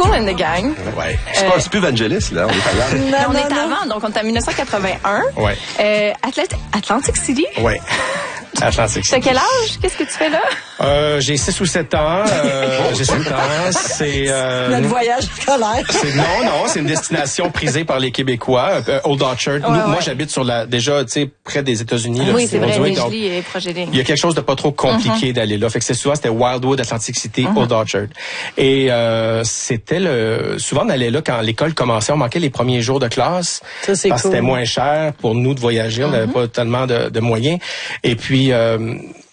Cool and the Gang. Ouais. C'est plus Vangelis, là. On est on est avant, donc on est en 1981. Ouais. Atlantic City. Ouais. Atlantic City. T'as quel âge? Qu'est-ce que tu fais là? J'ai 6 ou 7 ans. J'ai 7 ans. C'est le voyage scolaire. Non, c'est une destination prisée par les Québécois. Old Orchard. Moi, j'habite sur déjà, tu sais, près des États-Unis. Oui, c'est vrai. Donc, et proche des lignes. il y a quelque chose de pas trop compliqué d'aller là. Fait que c'était Wildwood, Atlantic City, Old Orchard. Et c'était souvent on allait là quand l'école commençait. On manquait les premiers jours de classe. Ça, c'est parce que c'était moins cher pour nous de voyager. On n'avait pas tellement de moyens. Et puis